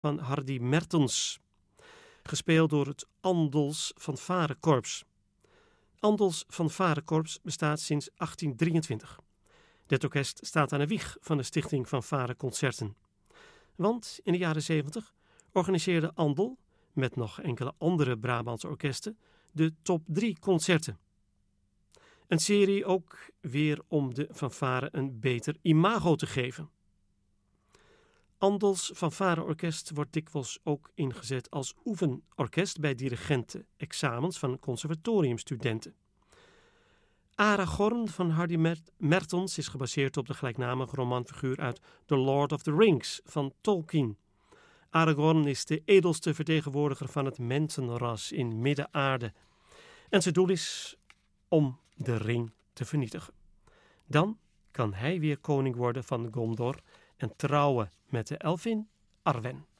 van Hardy Mertens, gespeeld door het Andels Fanfarekorps. Andels Fanfarekorps bestaat sinds 1823. Dit orkest staat aan de wieg van de Stichting Fanfareconcerten. Want in de jaren 70 organiseerde Andel, met nog enkele andere Brabantse orkesten, de top 3 concerten. Een serie ook weer om de fanfare een beter imago te geven. Andels Fanfareorkest wordt dikwijls ook ingezet als oefenorkest bij dirigenten-examens van conservatoriumstudenten. Aragorn van Hardy Mertens is gebaseerd op de gelijknamige romanfiguur uit The Lord of the Rings van Tolkien. Aragorn is de edelste vertegenwoordiger van het mensenras in Midden-aarde en zijn doel is om de ring te vernietigen. Dan kan hij weer koning worden van Gondor en trouwen met de elfin Arwen.